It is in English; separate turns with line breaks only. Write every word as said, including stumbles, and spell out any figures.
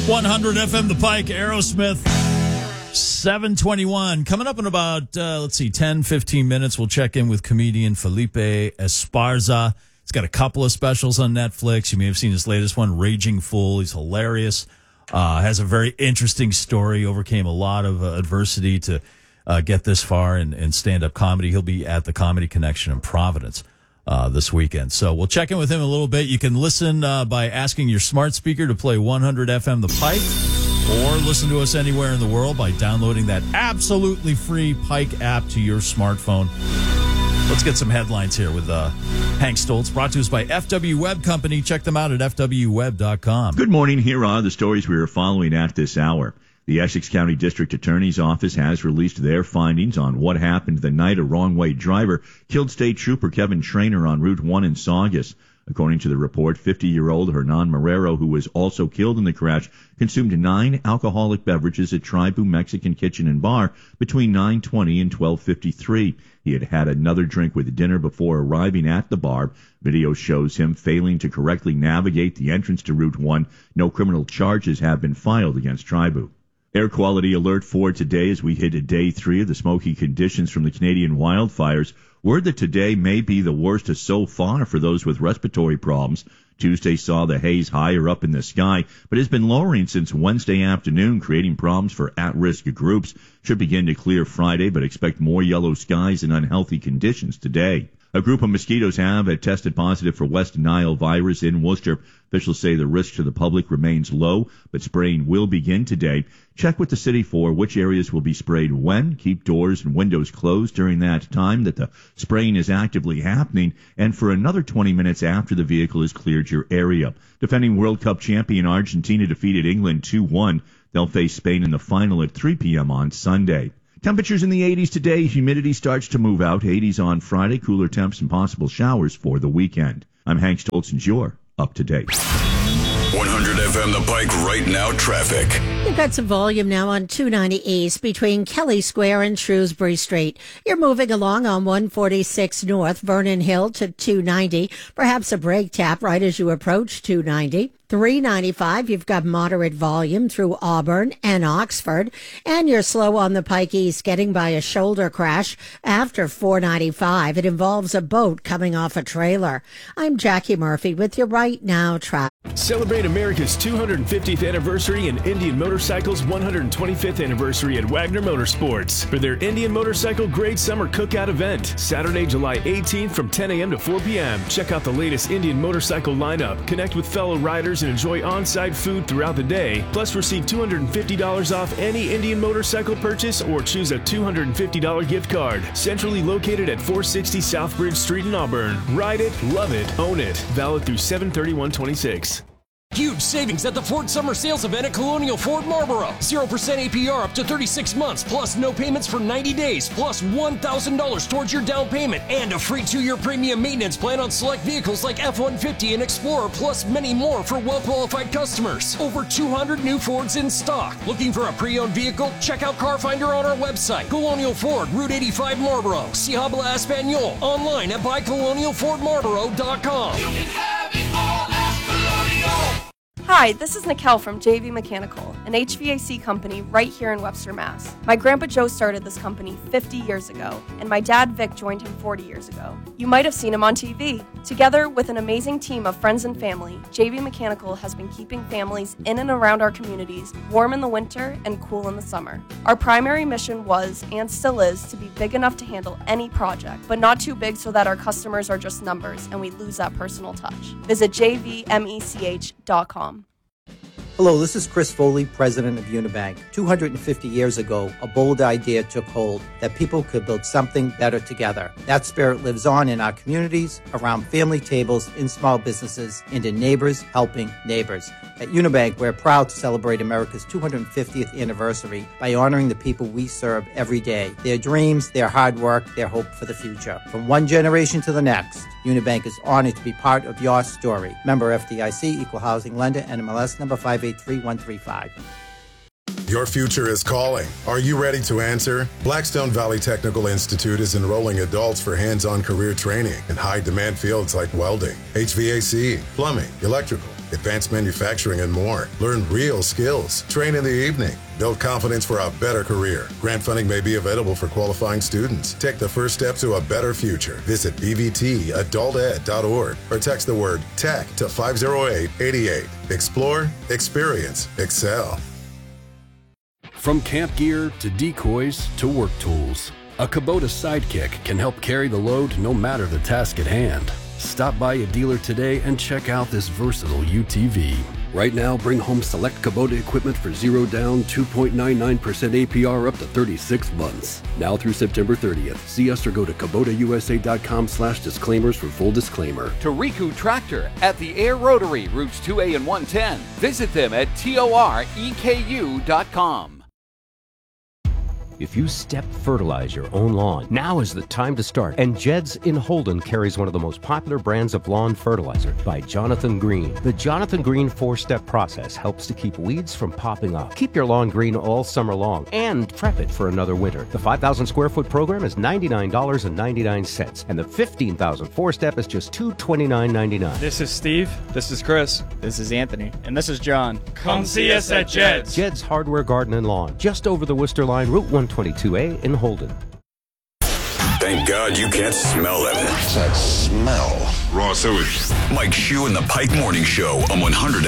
one hundred F M The Pike, Aerosmith, seven twenty-one. Coming up in about, uh, let's see, ten, fifteen minutes, we'll check in with comedian Felipe Esparza. He's got a couple of specials on Netflix. You may have seen his latest one, Raging Fool. He's hilarious. Uh, has a very interesting story, overcame a lot of uh, adversity to uh, get this far in, in stand-up comedy. He'll be at the Comedy Connection in Providence uh, this weekend. So we'll check in with him a little bit. You can listen uh, by asking your smart speaker to play one hundred F M The Pike, or listen to us anywhere in the world by downloading that absolutely free Pike app to your smartphone. Let's get some headlines here with uh, Hank Stoltz, brought to us by F W Web Company. Check them out at f w web dot com.
Good morning. Here are the stories we are following at this hour. The Essex County District Attorney's Office has released their findings on what happened the night a wrong-way driver killed State Trooper Kevin Trainer on Route one in Saugus. According to the report, fifty-year-old Hernan Marrero, who was also killed in the crash, consumed nine alcoholic beverages at Tribu Mexican Kitchen and Bar between nine twenty and twelve fifty-three. He had had another drink with dinner before arriving at the bar. Video shows him failing to correctly navigate the entrance to Route one. No criminal charges have been filed against Tribu. Air quality alert for today as we hit day three of the smoky conditions from the Canadian wildfires. Word that today may be the worst so far for those with respiratory problems. Tuesday saw the haze higher up in the sky, but has been lowering since Wednesday afternoon, creating problems for at-risk groups. Should begin to clear Friday, but expect more yellow skies and unhealthy conditions today. A group of mosquitoes have tested positive for West Nile virus in Worcester. Officials say the risk to the public remains low, but spraying will begin today. Check with the city for which areas will be sprayed when. Keep doors and windows closed during that time that the spraying is actively happening, and for another twenty minutes after the vehicle has cleared your area. Defending World Cup champion Argentina defeated England two one. They'll face Spain in the final at three p.m. on Sunday. Temperatures in the eighties today. Humidity starts to move out. eighties on Friday. Cooler temps and possible showers for the weekend. I'm Hank Stoltz, and you're up to date.
one hundred F M The Pike right now traffic.
You've got some volume now on two ninety East between Kelly Square and Shrewsbury Street. You're moving along on one forty-six North, Vernon Hill to two ninety. Perhaps a brake tap right as you approach two ninety. three ninety-five, you've got moderate volume through Auburn and Oxford, and you're slow on the Pike East getting by a shoulder crash after four ninety-five. It involves a boat coming off a trailer. I'm Jackie Murphy with your right now traffic.
Celebrate America's two hundred fiftieth anniversary and Indian Motorcycle's one hundred twenty-fifth anniversary at Wagner Motorsports for their Indian Motorcycle Great Summer Cookout event, Saturday, July eighteenth from ten a.m. to four p.m. Check out the latest Indian motorcycle lineup, connect with fellow riders, and enjoy on-site food throughout the day. Plus, receive two hundred fifty dollars off any Indian motorcycle purchase or choose a two hundred fifty dollars gift card. Centrally located at four sixty Southbridge Street in Auburn. Ride it, love it, own it. Valid through seven thirty-one twenty-six.
Huge savings at the Ford Summer Sales Event at Colonial Ford Marlboro. zero percent A P R up to thirty-six months, plus no payments for ninety days, plus one thousand dollars towards your down payment, and a free two-year premium maintenance plan on select vehicles like F one fifty and Explorer, plus many more for well-qualified customers. Over two hundred new Fords in stock. Looking for a pre-owned vehicle? Check out Car Finder on our website. Colonial Ford, Route eighty-five Marlboro. Si habla Espanol. Online at buy colonial ford marlboro dot com. You can have it all at Colonial.
Hi, this is Nikel from J V Mechanical, an H V A C company right here in Webster, Mass. My grandpa Joe started this company fifty years ago, and my dad Vic joined him forty years ago. You might have seen him on T V. Together with an amazing team of friends and family, J V Mechanical has been keeping families in and around our communities warm in the winter and cool in the summer. Our primary mission was, and still is, to be big enough to handle any project, but not too big so that our customers are just numbers and we lose that personal touch. Visit j v mech dot com.
Hello, this is Chris Foley, president of Unibank. two hundred fifty years ago, a bold idea took hold that people could build something better together. That spirit lives on in our communities, around family tables, in small businesses, and in neighbors helping neighbors. At Unibank, we're proud to celebrate America's two hundred fiftieth anniversary by honoring the people we serve every day, their dreams, their hard work, their hope for the future. From one generation to the next, Unibank is honored to be part of your story. Member F D I C, Equal Housing Lender, N M L S number five eight three one three five.
Your future is calling. Are you ready to answer? Blackstone Valley Technical Institute is enrolling adults for hands-on career training in high-demand fields like welding, H V A C, plumbing, electrical, advanced manufacturing, and more. Learn real skills. Train in the evening. Build confidence for a better career. Grant funding may be available for qualifying students. Take the first step to a better future. Visit b v t adult ed dot org or text the word TECH to five oh eight eight eight. Explore, experience, excel.
From camp gear to decoys to work tools, a Kubota Sidekick can help carry the load no matter the task at hand. Stop by a dealer today and check out this versatile U T V. Right now, bring home select Kubota equipment for zero down, two point nine nine percent A P R up to thirty-six months. Now through September thirtieth. See us or go to Kubota U S A dot com slash disclaimers for full disclaimer.
To Riku Tractor at the Air Rotary, routes two A and one ten. Visit them at toreku dot com.
If you step fertilize your own lawn, now is the time to start. And Jed's in Holden carries one of the most popular brands of lawn fertilizer by Jonathan Green. The Jonathan Green four-step process helps to keep weeds from popping up. Keep your lawn green all summer long and prep it for another winter. The five thousand square foot program is ninety-nine dollars and ninety-nine cents, and the fifteen thousand four-step is just two hundred twenty-nine ninety-nine.
This is Steve. This is Chris. This is Anthony. And this is John. Come see us at Jed's.
Jed's Hardware, Garden and Lawn, just over the Worcester Line, Route one twenty-two A in Holden.
Thank God you can't smell them.
What's that smell?
Raw sewage. Mike Shue and the Pike Morning Show on one hundred